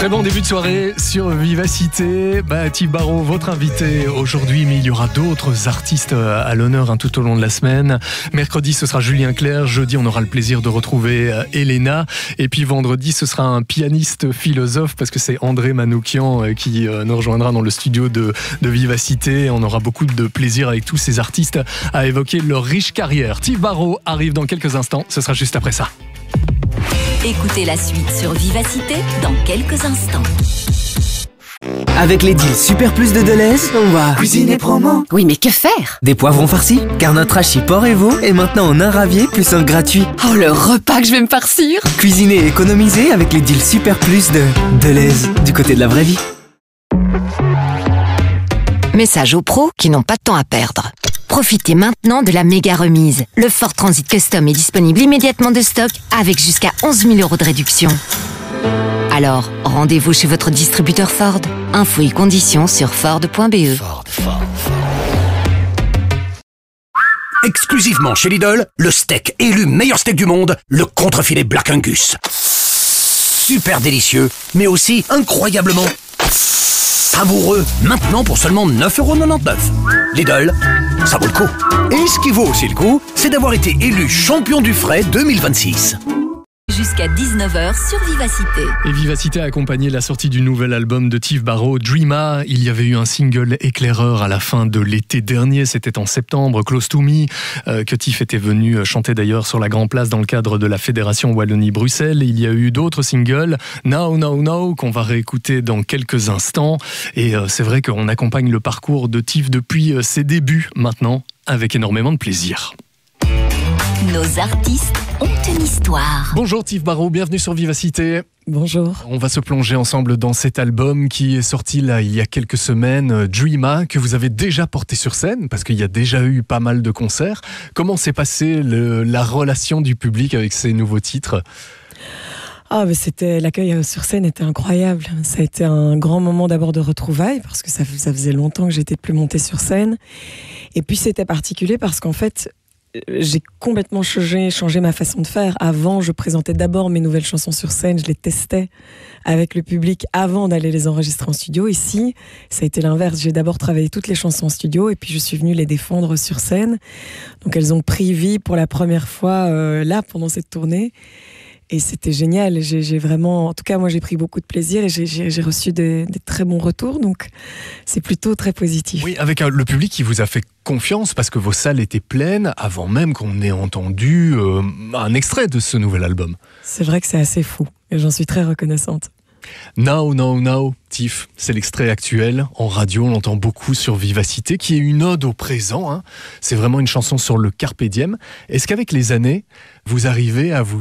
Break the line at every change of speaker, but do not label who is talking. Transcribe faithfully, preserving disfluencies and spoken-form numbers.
Très bon début de soirée sur Vivacité. Bah, Tiff Barrault, votre invité aujourd'hui, mais il y aura d'autres artistes à l'honneur hein, tout au long de la semaine. Mercredi, ce sera Julien Clerc. Jeudi, on aura le plaisir de retrouver euh, Elena. Et puis vendredi, ce sera un pianiste philosophe parce que c'est André Manoukian euh, qui euh, nous rejoindra dans le studio de, de Vivacité. On aura beaucoup de plaisir avec tous ces artistes à évoquer leur riche carrière. Tiff Barrault arrive dans quelques instants. Ce sera juste après ça.
Écoutez la suite sur Vivacité dans quelques instants.
Avec les deals Super Plus de Deleuze, on va cuisiner promo.
Oui, mais que faire?
Des poivrons farcis, car notre hachis porc et veau est maintenant en un ravier plus un gratuit.
Oh, le repas que je vais me farcir!
Cuisiner et économiser avec les deals Super Plus de Deleuze, du côté de la vraie vie.
Message aux pros qui n'ont pas de temps à perdre. Profitez maintenant de la méga remise. Le Ford Transit Custom est disponible immédiatement de stock avec jusqu'à onze mille euros de réduction. Alors, rendez-vous chez votre distributeur Ford. Infos et conditions sur ford point b e.
Ford, Ford, Ford. Exclusivement chez Lidl, le steak élu meilleur steak du monde, le contrefilet Black Angus. Super délicieux, mais aussi incroyablement savoureux. Maintenant pour seulement neuf euros quatre-vingt-dix-neuf. Lidl, ça vaut le coup. Et ce qui vaut aussi le coup, c'est d'avoir été élu champion du frais deux mille vingt-six.
Jusqu'à dix-neuf heures sur Vivacité.
Et Vivacité a accompagné la sortie du nouvel album de Tiff Barrault, Dreama. Il y avait eu un single éclaireur à la fin de l'été dernier, c'était en septembre, Close to Me, euh, que Tiff était venu chanter d'ailleurs sur la Grand Place dans le cadre de la Fédération Wallonie-Bruxelles. Il y a eu d'autres singles, Now, Now, Now, qu'on va réécouter dans quelques instants. Et euh, c'est vrai qu'on accompagne le parcours de Tiff depuis euh, ses débuts maintenant, avec énormément de plaisir.
Nos artistes ont une histoire.
Bonjour Tiff Barrault, bienvenue sur Vivacité.
Bonjour.
On va se plonger ensemble dans cet album qui est sorti là il y a quelques semaines, Dreama, que vous avez déjà porté sur scène parce qu'il y a déjà eu pas mal de concerts. Comment s'est passée le, la relation du public avec ces nouveaux titres ?
Ah, mais c'était, l'accueil sur scène était incroyable. Ça a été un grand moment d'abord de retrouvailles parce que ça, ça faisait longtemps que j'étais plus montée sur scène. Et puis c'était particulier parce qu'en fait, j'ai complètement changé, changé ma façon de faire. Avant, je présentais d'abord mes nouvelles chansons sur scène, je les testais avec le public avant d'aller les enregistrer en studio. Ici, ça a été l'inverse. J'ai d'abord travaillé toutes les chansons en studio et puis je suis venue les défendre sur scène. Donc elles ont pris vie pour la première fois euh, là, pendant cette tournée. Et c'était génial. J'ai, j'ai vraiment, en tout cas, moi, j'ai pris beaucoup de plaisir et j'ai, j'ai, j'ai reçu des, des très bons retours. Donc, c'est plutôt très positif.
Oui, avec un, le public qui vous a fait confiance parce que vos salles étaient pleines avant même qu'on ait entendu euh, un extrait de ce nouvel album.
C'est vrai que c'est assez fou et j'en suis très reconnaissante.
Now, Now, Now, Tiff, c'est l'extrait actuel. En radio, on l'entend beaucoup sur Vivacité, qui est une ode au présent. Hein. C'est vraiment une chanson sur le carpe diem. Est-ce qu'avec les années, vous arrivez à vous